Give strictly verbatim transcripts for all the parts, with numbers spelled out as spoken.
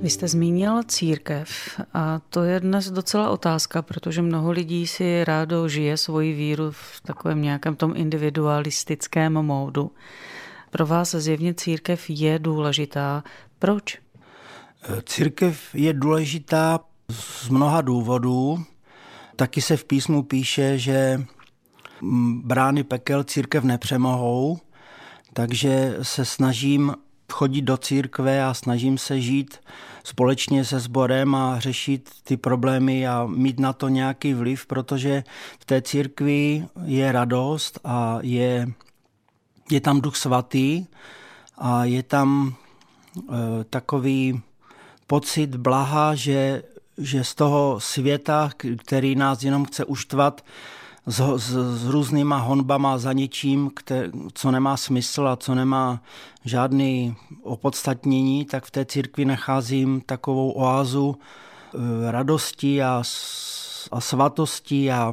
Vy jste zmínil církev a to je dnes docela otázka, protože mnoho lidí si rádo žije svoji víru v takovém nějakém tom individualistickém módu. Pro vás zjevně církev je důležitá. Proč? Církev je důležitá z mnoha důvodů. Taky se v písmu píše, že brány pekel církev nepřemohou, takže se snažím chodit do církve a snažím se žít společně se sborem a řešit ty problémy a mít na to nějaký vliv, protože v té církvi je radost a je, je tam Duch Svatý a je tam e, takový pocit blaha, že, že z toho světa, který nás jenom chce uštvat, S, s, s různýma honbama za něčím, které, co nemá smysl a co nemá žádný opodstatnění, tak v té církvi nacházím takovou oázu e, radosti a, a svatosti a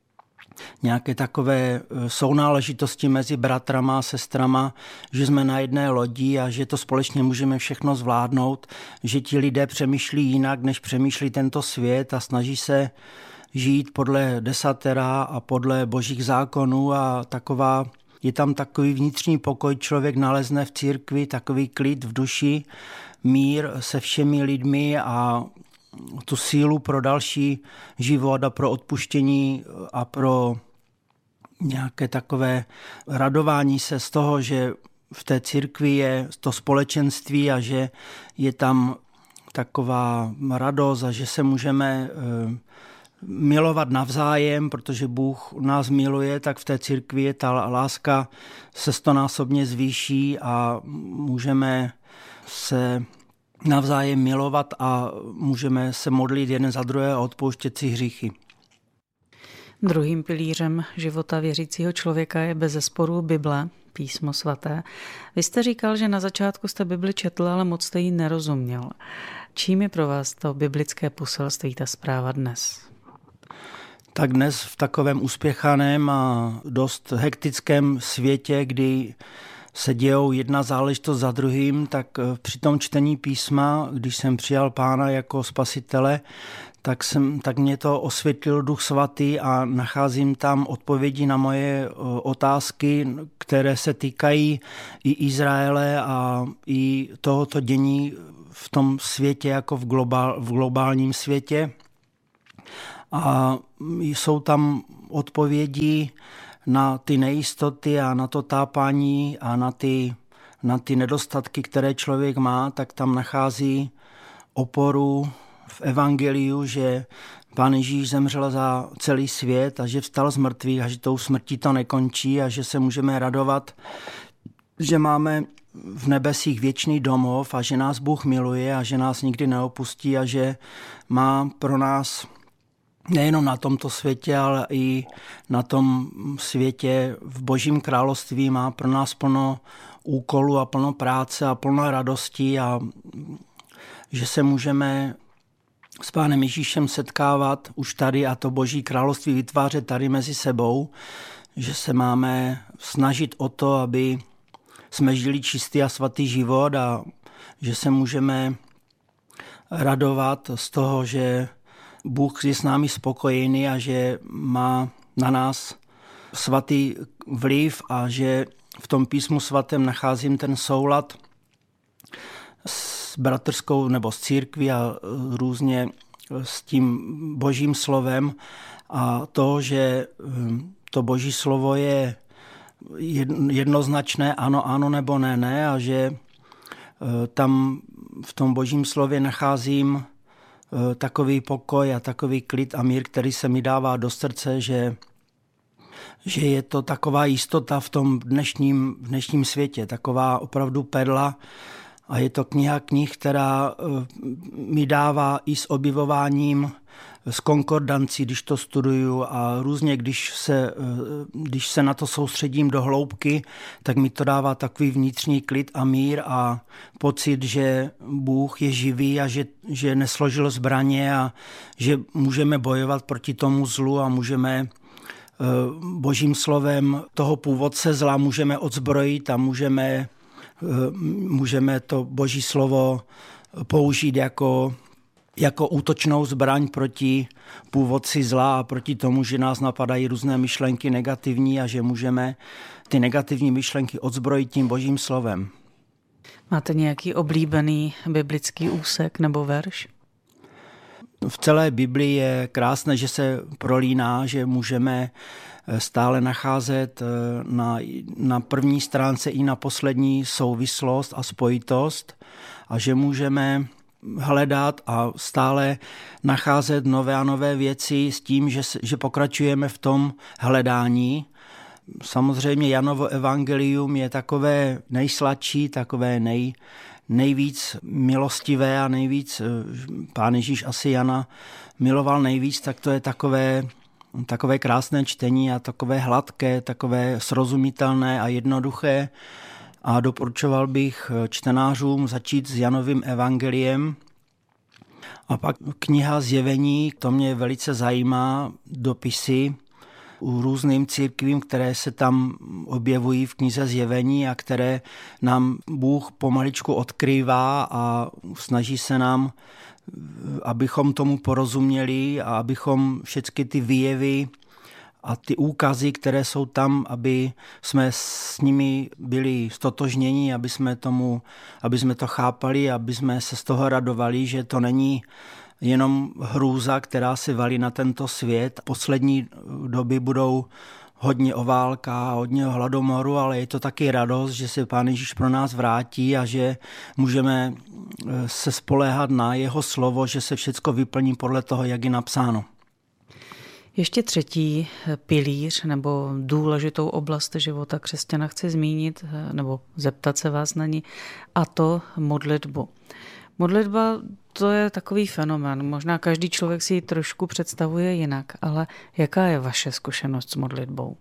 nějaké takové sounáležitosti mezi bratrama a sestrama, že jsme na jedné lodi a že to společně můžeme všechno zvládnout, že ti lidé přemýšlí jinak, než přemýšlí tento svět a snaží se žít podle desatera a podle božích zákonů a taková, je tam takový vnitřní pokoj, člověk nalezne v církvi, takový klid v duši, mír se všemi lidmi a tu sílu pro další život a pro odpuštění a pro nějaké takové radování se z toho, že v té církvi je to společenství a že je tam taková radost a že se můžeme milovat navzájem, protože Bůh nás miluje, tak v té církvi je ta láska se stonásobně zvýší a můžeme se navzájem milovat a můžeme se modlit jeden za druhé a odpouštět si hříchy. Druhým pilířem života věřícího člověka je bezesporu Bible, písmo svaté. Vy jste říkal, že na začátku jste Bibli četl, ale moc jste jí nerozuměl. Čím je pro vás to biblické poselství, ta zpráva dnes? Tak dnes v takovém uspěchaném a dost hektickém světě, kdy se dějou jedna záležitost za druhým, tak při tom čtení písma, když jsem přijal Pána jako spasitele, tak, jsem, tak mě to osvětlil Duch Svatý a nacházím tam odpovědi na moje otázky, které se týkají i Izraele a i tohoto dění v tom světě, jako v, globál, v globálním světě. A jsou tam odpovědi na ty nejistoty a na to tápání a na ty, na ty nedostatky, které člověk má, tak tam nachází oporu v evangeliu, že Pán Ježíš zemřel za celý svět a že vstal z mrtvých a že tou smrtí to nekončí a že se můžeme radovat, že máme v nebesích věčný domov a že nás Bůh miluje a že nás nikdy neopustí a že má pro nás nejenom na tomto světě, ale i na tom světě v Božím království má pro nás plno úkolů a plno práce a plno radosti a že se můžeme s Pánem Ježíšem setkávat už tady a to Boží království vytvářet tady mezi sebou, že se máme snažit o to, aby jsme žili čistý a svatý život a že se můžeme radovat z toho, že Bůh je s námi spokojený a že má na nás svatý vliv a že v tom písmu svatém nacházím ten soulad s bratrskou nebo s církví a různě s tím Božím slovem a to, že to Boží slovo je jednoznačné ano, ano nebo ne, ne a že tam v tom Božím slově nacházím takový pokoj a takový klid a mír, který se mi dává do srdce, že, že je to taková jistota v tom dnešním, v dnešním světě, taková opravdu perla a je to kniha knih, která mi dává i s objevováním, s konkordancí, když to studuju a různě, když se, když se na to soustředím do hloubky, tak mi to dává takový vnitřní klid a mír a pocit, že Bůh je živý a že, že nesložil zbraně a že můžeme bojovat proti tomu zlu a můžeme Božím slovem toho původce zla můžeme odzbrojit a můžeme, můžeme to Boží slovo použít jako, jako útočnou zbraň proti původci zla a proti tomu, že nás napadají různé myšlenky negativní a že můžeme ty negativní myšlenky odzbrojit tím Božím slovem. Máte nějaký oblíbený biblický úsek nebo verš? V celé Biblii je krásné, že se prolíná, že můžeme stále nacházet na, na první stránce i na poslední souvislost a spojitost a že můžeme hledat a stále nacházet nové a nové věci s tím, že, že pokračujeme v tom hledání. Samozřejmě Janovo evangelium je takové nejsladší, takové nej, nejvíc milostivé a nejvíc, Pán Ježíš asi Jana miloval nejvíc, tak to je takové, takové krásné čtení a takové hladké, takové srozumitelné a jednoduché. A doporučoval bych čtenářům začít s Janovým evangeliem. A pak kniha Zjevení, to mě velice zajímá, dopisy u různým církvím, které se tam objevují v knize Zjevení a které nám Bůh pomaličku odkrývá a snaží se nám, abychom tomu porozuměli a abychom všechny ty výjevy a ty úkazy, které jsou tam, aby jsme s nimi byli stotožněni, aby jsme, tomu, aby jsme to chápali, aby jsme se z toho radovali, že to není jenom hrůza, která se valí na tento svět. Poslední doby budou hodně o válkách, hodně o hladomoru, ale je to taky radost, že se Pán Ježíš pro nás vrátí a že můžeme se spoléhat na jeho slovo, že se všecko vyplní podle toho, jak je napsáno. Ještě třetí pilíř nebo důležitou oblast života křesťana chci zmínit nebo zeptat se vás na ní, a to modlitbu. Modlitba to je takový fenomén. Možná každý člověk si ji trošku představuje jinak, ale jaká je vaše zkušenost s modlitbou?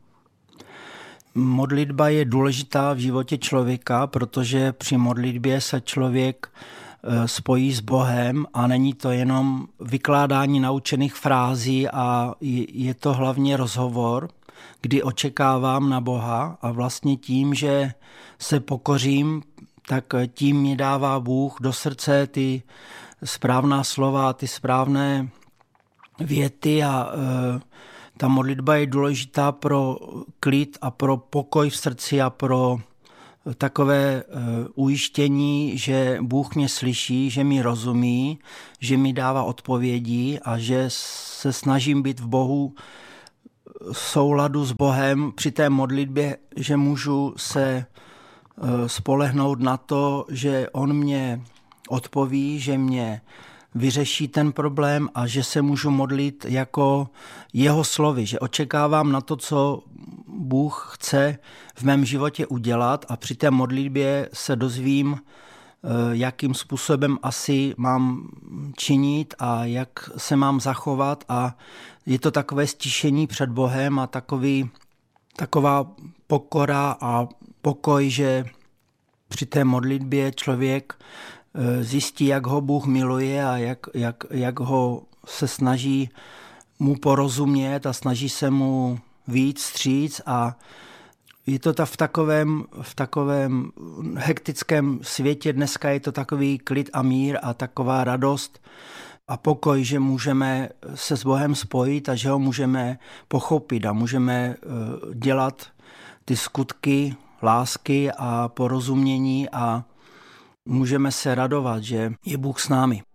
Modlitba je důležitá v životě člověka, protože při modlitbě se člověk spojí s Bohem a není to jenom vykládání naučených frází a je to hlavně rozhovor, kdy očekávám na Boha a vlastně tím, že se pokořím, tak tím mi dává Bůh do srdce ty správná slova, ty správné věty a e, ta modlitba je důležitá pro klid a pro pokoj v srdci a pro takové e, ujištění, že Bůh mě slyší, že mi rozumí, že mi dává odpovědi a že se snažím být v Bohu v souladu s Bohem při té modlitbě, že můžu se spolehnout na to, že on mě odpoví, že mě vyřeší ten problém a že se můžu modlit jako jeho slovy, že očekávám na to, co Bůh chce v mém životě udělat a při té modlitbě se dozvím, jakým způsobem asi mám činit a jak se mám zachovat a je to takové stišení před Bohem a takový, taková pokora a pokoj, že při té modlitbě člověk zjistí, jak ho Bůh miluje a jak, jak, jak ho se snaží mu porozumět a snaží se mu víc vstříc a je to ta v takovém, v takovém hektickém světě dneska je to takový klid a mír a taková radost a pokoj, že můžeme se s Bohem spojit a že ho můžeme pochopit a můžeme dělat ty skutky lásky a porozumění a můžeme se radovat, že je Bůh s námi.